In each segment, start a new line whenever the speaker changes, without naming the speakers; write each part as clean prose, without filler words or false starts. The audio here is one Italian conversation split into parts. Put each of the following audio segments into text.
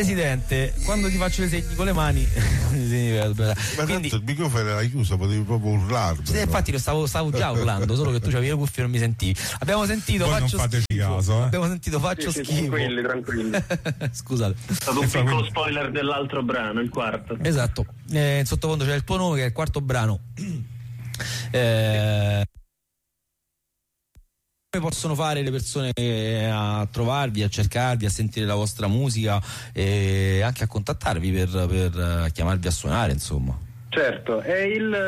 Presidente, quando ti faccio i segni con le mani
ma quindi il microfono era chiuso, potevi proprio urlare.
Infatti lo stavo già urlando, solo che tu avevi le cuffie e non mi sentivi. Abbiamo sentito
voi
faccio
non fateci
schifo.
Caso,
Abbiamo sentito faccio schifo.
Tranquilli.
Scusate.
È stato un piccolo spoiler dell'altro brano, il quarto.
Esatto. In sottofondo c'è il tuo nome, che è il quarto brano. Come possono fare le persone a trovarvi, a cercarvi, a sentire la vostra musica e anche a contattarvi per chiamarvi a suonare, insomma?
Certo, è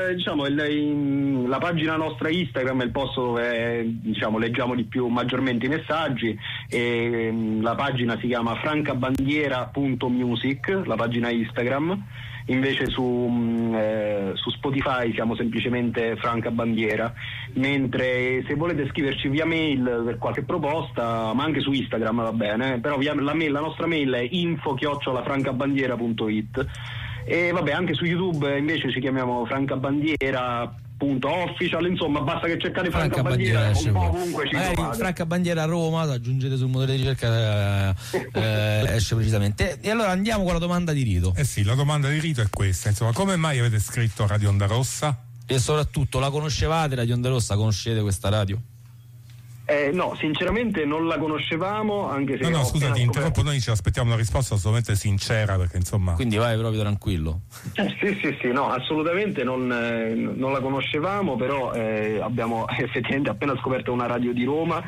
la pagina nostra Instagram è il posto dove leggiamo di più maggiormente i messaggi, e la pagina si chiama francabandiera.music, la pagina Instagram. Invece su Spotify siamo semplicemente Franca Bandiera, mentre se volete scriverci via mail per qualche proposta, ma anche su Instagram va bene, però la nostra mail è info@francabandiera.it. E vabbè, anche su YouTube invece ci chiamiamo Franca Bandiera.official, insomma basta che cercate Franca Bandiera un po' ovunque ci trovate.
Franca Bandiera Roma, aggiungete sul motore di ricerca, esce precisamente. E allora andiamo con la domanda di rito.
Sì, la domanda di rito è questa, insomma, come mai avete scritto Radio Onda Rossa?
E soprattutto, la conoscevate Radio Onda Rossa? Conoscete questa radio?
No, sinceramente non la conoscevamo, anche se
no, scusa, ti interrompo, noi ci aspettiamo una risposta assolutamente sincera, perché insomma.
Quindi vai proprio tranquillo.
Sì, no, assolutamente non la conoscevamo, però abbiamo effettivamente appena scoperto una radio di Roma,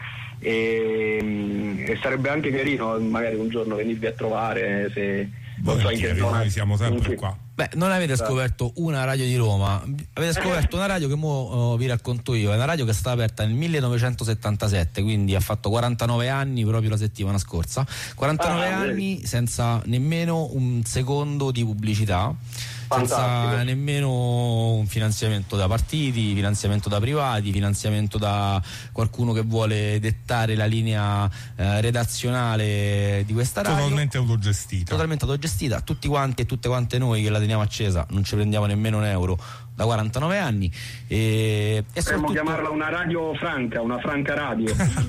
e sarebbe anche carino magari un giorno venirvi a trovare, se non so in che zona.
Noi siamo sempre qua.
Beh, non avete scoperto una radio di Roma, avete scoperto una radio che vi racconto io. È una radio che è stata aperta nel 1977, quindi ha fatto 49 anni proprio la settimana scorsa. 49 anni senza nemmeno un secondo di pubblicità. Senza nemmeno un finanziamento da partiti, finanziamento da privati, finanziamento da qualcuno che vuole dettare la linea redazionale di questa radio.
Totalmente autogestita. Tutti quanti e tutte quante noi che la teniamo accesa non ci prendiamo nemmeno un euro da 49 anni.
Potremmo chiamarla una radio franca, una franca radio.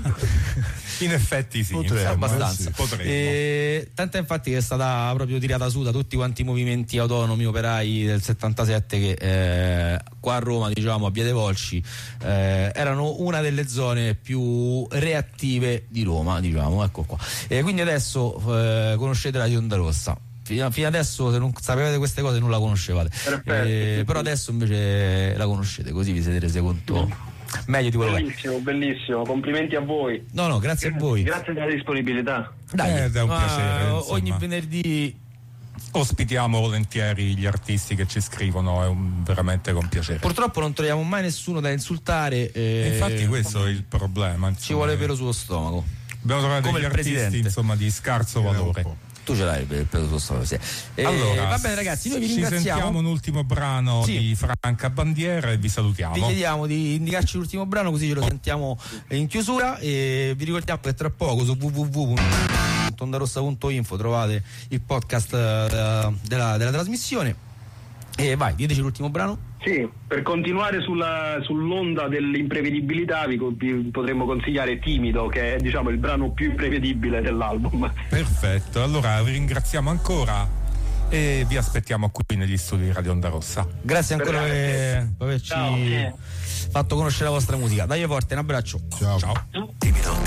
In effetti sì,
abbastanza.
Potremmo.
Tant'è infatti che è stata proprio tirata su da tutti quanti i movimenti autonomi operai del 77 che qua a Roma, diciamo a Via dei Volsci, erano una delle zone più reattive di Roma, diciamo, ecco qua. Quindi adesso conoscete Radio Onda Rossa. Fino adesso, se non sapevate queste cose, non la conoscevate. Però adesso invece la conoscete, così vi siete resi conto meglio di quello che è.
Bellissimo, complimenti a voi.
No, grazie a voi.
Grazie della disponibilità.
Dai, è un piacere.
Ogni venerdì
ospitiamo volentieri gli artisti che ci scrivono, è veramente con piacere.
Purtroppo non troviamo mai nessuno da insultare.
Infatti questo è il problema.
Ci vuole pelo sullo stomaco.
Dobbiamo trovare degli artisti insomma di scarso valore.
Tu ce l'hai il pelo sullo stomaco, sì.
Allora,
va bene ragazzi, noi vi ringraziamo.
Ci sentiamo un ultimo brano di Franca Bandiera e vi salutiamo.
Vi chiediamo di indicarci l'ultimo brano, così ce lo sentiamo in chiusura, e vi ricordiamo che tra poco su www.ondarossa.info trovate il podcast della trasmissione. E vai, diteci l'ultimo brano.
Sì, per continuare sull'onda dell'imprevedibilità vi potremmo consigliare Timido, che è diciamo il brano più imprevedibile dell'album.
Perfetto, allora vi ringraziamo ancora e vi aspettiamo qui negli studi di Radio Onda Rossa.
Grazie ancora per averci fatto conoscere la vostra musica. Dai forte, un abbraccio.
Ciao.
Timido.